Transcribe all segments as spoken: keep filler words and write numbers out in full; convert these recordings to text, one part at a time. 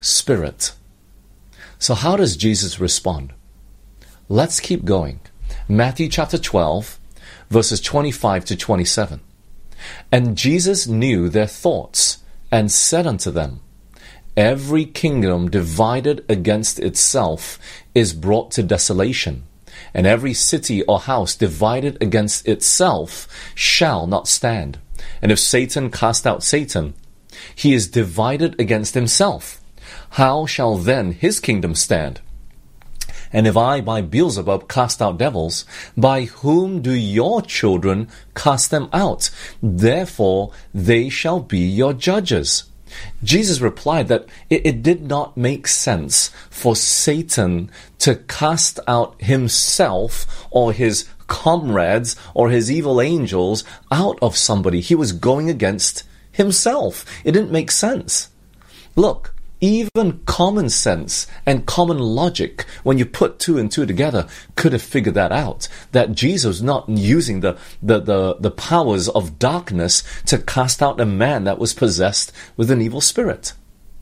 spirit. So how does Jesus respond? Let's keep going. Matthew chapter twelve, verses twenty-five to twenty-seven. And Jesus knew their thoughts, and said unto them, Every kingdom divided against itself is brought to desolation, and every city or house divided against itself shall not stand. And if Satan cast out Satan, he is divided against himself. How shall then his kingdom stand? And if I by Beelzebub cast out devils, by whom do your children cast them out? Therefore they shall be your judges. Jesus replied that it, it did not make sense for Satan to cast out himself or his comrades or his evil angels out of somebody. He was going against himself. It didn't make sense. Look, even common sense and common logic, when you put two and two together, could have figured that out. That Jesus was not using the, the, the, the powers of darkness to cast out a man that was possessed with an evil spirit.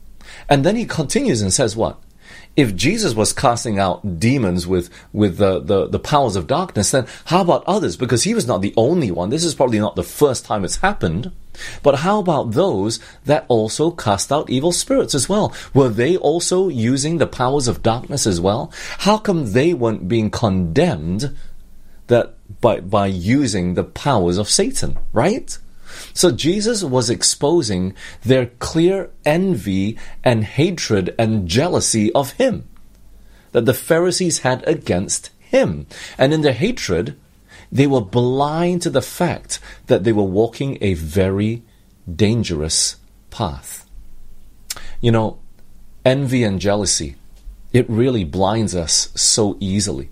And then he continues and says what? If Jesus was casting out demons with, with the, the, the powers of darkness, then how about others? Because he was not the only one. This is probably not the first time it's happened. But how about those that also cast out evil spirits as well? Were they also using the powers of darkness as well? How come they weren't being condemned that by, by using the powers of Satan, right? So Jesus was exposing their clear envy and hatred and jealousy of him that the Pharisees had against him. And in their hatred, they were blind to the fact that they were walking a very dangerous path. You know, envy and jealousy, it really blinds us so easily.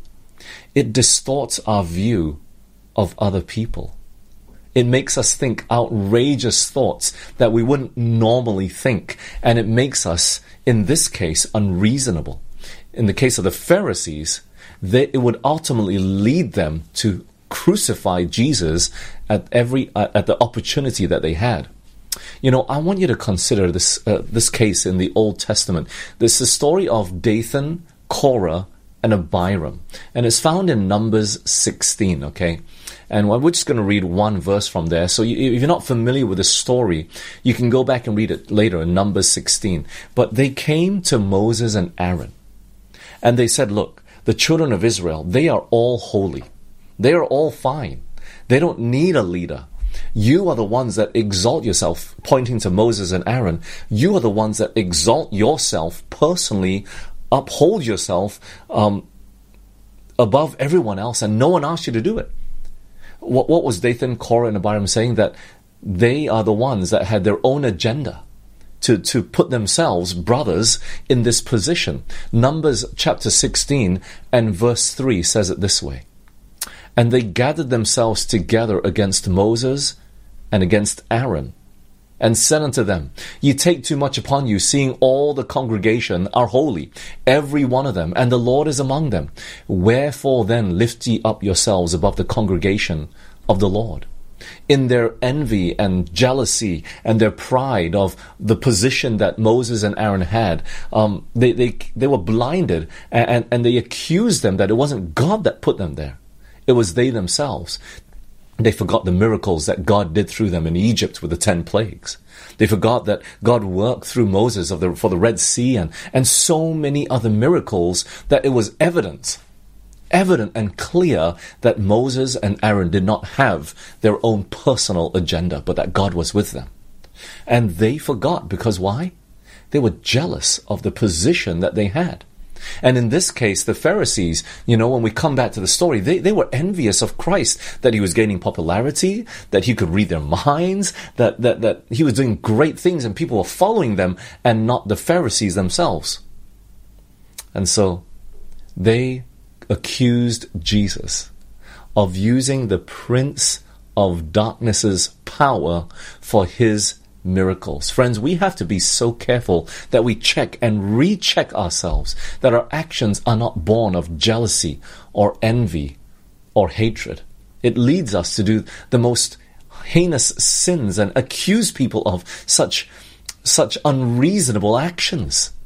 It distorts our view of other people. It makes us think outrageous thoughts that we wouldn't normally think. And it makes us, in this case, unreasonable. In the case of the Pharisees, they, it would ultimately lead them to crucify Jesus at every uh, at the opportunity that they had. You know, I want you to consider this uh, this case in the Old Testament. This is the story of Dathan, Korah, and Abiram. And it's found in Numbers sixteen, okay? And we're just going to read one verse from there. So you, if you're not familiar with the story, you can go back and read it later in Numbers sixteen. But they came to Moses and Aaron, and they said, look, the children of Israel, they are all holy. They are all fine. They don't need a leader. You are the ones that exalt yourself, pointing to Moses and Aaron. You are the ones that exalt yourself personally, uphold yourself um, above everyone else, and no one asked you to do it. What, what was Dathan, Korah, and Abiram saying? That they are the ones that had their own agenda to, to put themselves, brothers, in this position. Numbers chapter sixteen and verse three says it this way. And they gathered themselves together against Moses and against Aaron, and said unto them, Ye take too much upon you, seeing all the congregation are holy, every one of them, and the Lord is among them. Wherefore then lift ye up yourselves above the congregation of the Lord? In their envy and jealousy and their pride of the position that Moses and Aaron had, um, they, they, they were blinded, and, and they accused them that it wasn't God that put them there. It was they themselves. They forgot the miracles that God did through them in Egypt with the ten plagues. They forgot that God worked through Moses of the, for the Red Sea and, and so many other miracles, that it was evident, evident and clear that Moses and Aaron did not have their own personal agenda, but that God was with them. And they forgot because why? They were jealous of the position that they had. And in this case, the Pharisees, you know, when we come back to the story, they, they were envious of Christ, that he was gaining popularity, that he could read their minds, that, that, that he was doing great things and people were following them, and not the Pharisees themselves. And so they accused Jesus of using the prince of darkness's power for his miracles. Friends, we have to be so careful that we check and recheck ourselves, that our actions are not born of jealousy or envy or hatred. It leads us to do the most heinous sins and accuse people of such such unreasonable actions.